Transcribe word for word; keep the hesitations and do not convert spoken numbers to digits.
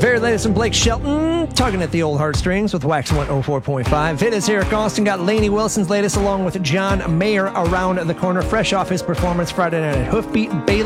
Very latest from Blake Shelton, tugging at the old heartstrings with Wax one oh four point five. It is Eric Austin, got Lainey Wilson's latest along with John Mayer around the corner, fresh off his performance Friday night at Hoofbeat. Bailey